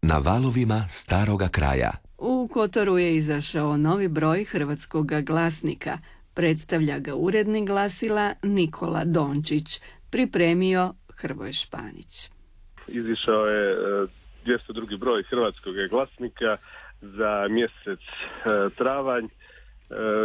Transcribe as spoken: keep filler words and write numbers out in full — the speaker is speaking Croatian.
Na valovima staroga kraja. U Kotoru je izašao novi broj Hrvatskog glasnika. Predstavlja ga urednik glasila Nikola Dončić. Pripremio Hrvoje Španić. Izišao je dvjesto drugi broj Hrvatskog glasnika za mjesec travanj.